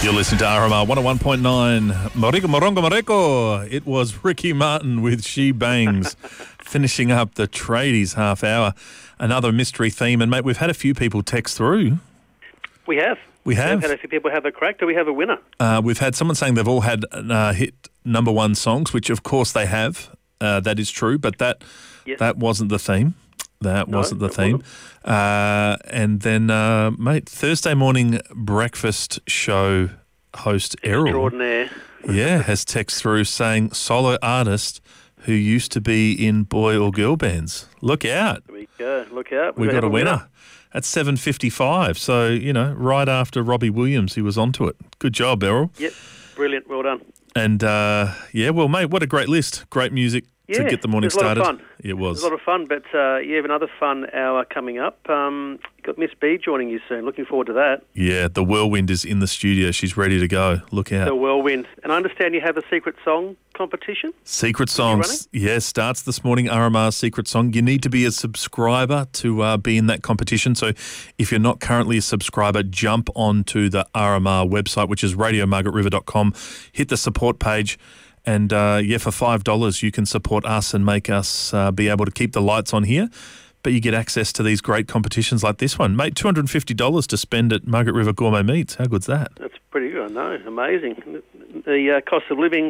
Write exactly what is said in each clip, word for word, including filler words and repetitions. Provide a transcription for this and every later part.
You're listening to R M R one oh one point nine. Moriko Morongo Moreko. It was Ricky Martin with She Bangs finishing up the tradies half hour. Another mystery theme. And, mate, we've had a few people text through. We have. We have. We've had a few people have a crack. Do we have a winner? Uh, we've had someone saying they've all had uh, hit number one songs, which, of course, they have. Uh, that is true. But that Yes. that wasn't the theme. That No, wasn't the it theme. Uh, and then, uh, mate, Thursday morning breakfast show host Errol, Extraordinaire. yeah, has text through saying solo artist who used to be in boy or girl bands. Look out. There we go. Look out. We've We got have a winner. At seven fifty-five. So, you know, right after Robbie Williams, he was onto it. Good job, Errol. Yep. Brilliant. Well done. And, uh, yeah, well, mate, what a great list. Great music Yeah, to get the morning it was a lot started. of fun. It It was. was a lot of fun, but uh, you have another fun hour coming up. Um, you've got Miss B joining you soon. Looking forward to that. Yeah, the whirlwind is in the studio. She's ready to go. Look out. The whirlwind. And I understand you have a secret song competition? Secret Songs, yes, starts this morning, R M R Secret Song. You need to be a subscriber to uh, be in that competition. So if you're not currently a subscriber, jump onto the R M R website, which is radio margaret river dot com. Hit the support page. And, uh, yeah, for five dollars you can support us and make us uh, be able to keep the lights on here. But you get access to these great competitions like this one. Mate, two hundred fifty dollars to spend at Margaret River Gourmet Meats. How good's that? That's pretty good. I know. Amazing. The uh, cost of living,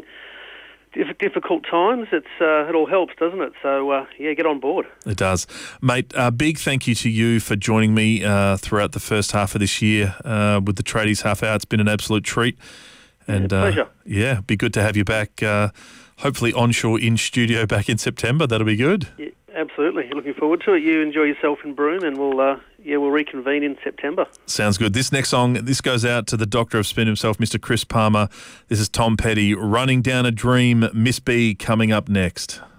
diff- difficult times, it's uh, it all helps, doesn't it? So, uh, yeah, get on board. It does. Mate, a uh, big thank you to you for joining me uh, throughout the first half of this year uh, with the Tradies Half Hour. It's been an absolute treat. And yeah, pleasure. Uh, yeah, be good to have you back, uh, hopefully onshore in studio back in September. That'll be good. Yeah, absolutely. Looking forward to it. You enjoy yourself in Broome, and we'll uh, yeah we'll reconvene in September. Sounds good. This next song, this goes out to the Doctor of Spin himself, Mister Chris Palmer. This is Tom Petty, Running Down a Dream. Miss B coming up next.